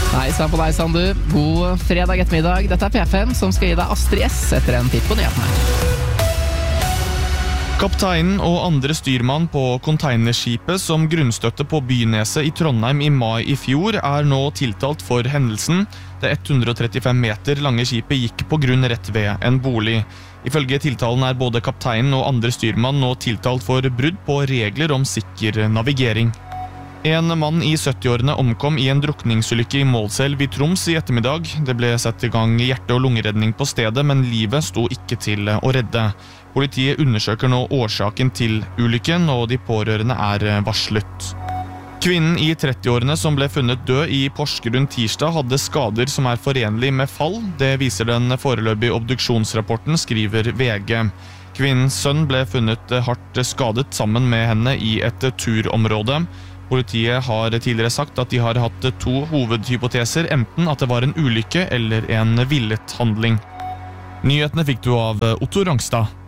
Hei sann på deg, sann du. God fredag ettermiddag. Dette P5 som skal gi deg Astrid S etter en titt på nyhetene. Kapteinen og andre styrmann på containerskipet som grunnstøtte på Byneset i Trondheim i mai i fjor nå tiltalt for hendelsen. Det 135 meter lange skipet gikk på grunn rett ved en bolig. Ifølge tiltalen både kapteinen og andre styrmann nå tiltalt for brudd på regler om sikker navigering. En mann i 70-årene omkom i en drukningsulykke i Målselv i Troms i ettermiddag. Det ble satt i gang hjerte- og lungeredning på stedet, men livet sto ikke til å redde. Politiet undersøker nå årsaken til ulykken, og de pårørende varslet. Kvinnen i 30-årene som ble funnet død i Porsgrunn tirsdag hadde skader som forenlig med fall. Det viser den foreløpige obduksjonsrapporten, skriver VG. Kvinnens sønn ble funnet hardt skadet sammen med henne i et turområde. Politiet har tidligere sagt at de har hatt 2 hovedhypoteser, enten at det var en ulykke eller en villet handling. Nyhetene fikk du av Otto Rangstad.